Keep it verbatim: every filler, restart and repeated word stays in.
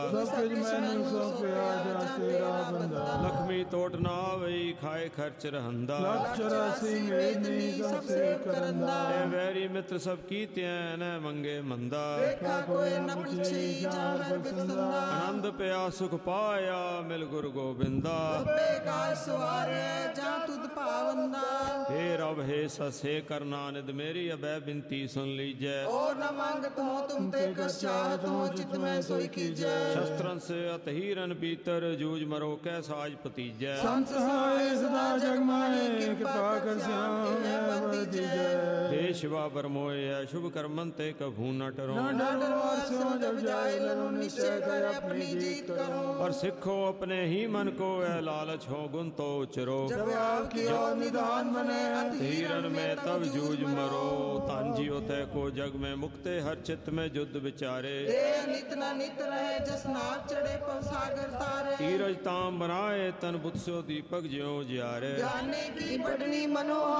सब कुछ मैनू सौंपिया जा तेरा बंदा। लक्ष्मी टोट ना आवई खाए खर्च रहंदा। लख चौरासी मेदनी सबसे करंदा। ए वैरी मित्र सब कीतियां न मंगे मंदा। देखा कोई न पूछी जा हर बिसंदा। आनंद पिया सुख पाया मिल गुरु गोबिंदा। सबे का सवारे जा तुद पावंदा। हे रब हे सस हे करना निद मेरी अबै बिनती सुन लीजै। और न मांगत हो तुम ते कस चाहत हो चित में सोई कीजै। शस्त्रन से अतहीरन भीतर जूझ मरो कै साज पतीजै। संत सहाय सदा जग माहे कृपा कर श्याम है बरतीजै। हे शिवा बरमोए शुभ कर्मन ते कभू न टरो। न डरो और स्यों जब जाए लरो निश्चय कर अपनी जीत करो। और सिखो अपने ही मन को ऐ लालच हो गुण तो उचरो। जब आपकी और निदान बने धीरन में तब जूझ मरो। तान जियो तय को जग में मुक्ते हर चित्त में युद्ध विचारे। नित न नित रहे जस नाव चढ़े पव सागर तारे। धीरज ताम बनाए तन बुत सो दीपक ज्यों जियारे। जाने की बढ़नी मनोहर